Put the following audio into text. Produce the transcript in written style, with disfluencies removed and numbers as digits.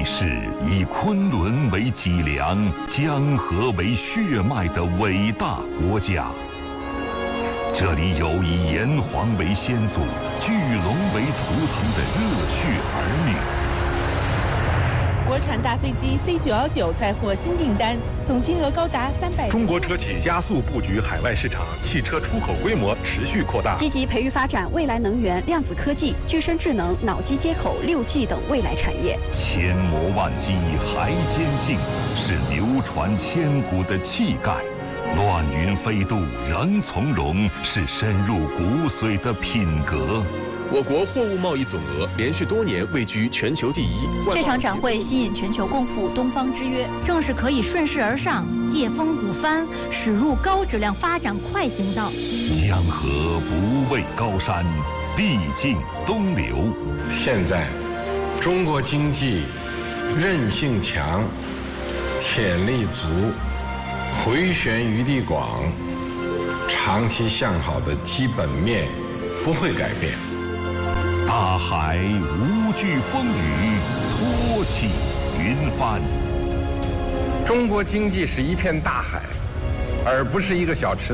是以昆仑为脊梁、江河为血脉的伟大国家。这里有以炎黄为先祖、巨龙为图腾的热血儿女。 国产大飞机 C919载获新订单，总金额高达300。 中国车企加速布局海外市场，汽车出口规模持续扩大。 积极培育发展未来能源、量子科技、具身智能、脑机接口、6G 等未来产业。 千磨万击还坚劲，是流传千古的气概；乱云飞渡仍从容，是深入骨髓的品格。 我国货物贸易总额连续多年位居全球第一。 这场展会吸引全球共赴东方之约，正是可以顺势而上，借风鼓帆，驶入高质量发展快行道。 江河不畏高山，历尽东流。 现在，中国经济韧性强，潜力足，回旋余地广，长期向好的基本面不会改变。 大海无惧风雨，托起云帆。 中国经济是一片大海，而不是一个小池。